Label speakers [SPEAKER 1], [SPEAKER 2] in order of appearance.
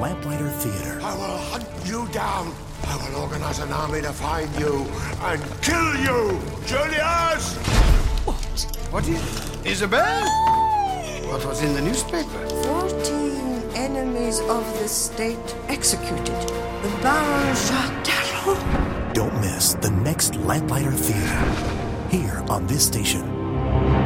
[SPEAKER 1] Lamplighter Theater.
[SPEAKER 2] I will hunt you down. I will organize an army to find you and kill you, Julius!
[SPEAKER 3] What is... Isabel? What was in the newspaper?
[SPEAKER 4] 14 enemies of the state executed. The Baron Jacques Darrow.
[SPEAKER 1] Don't miss the next Lamplighter Theater. Here on this station.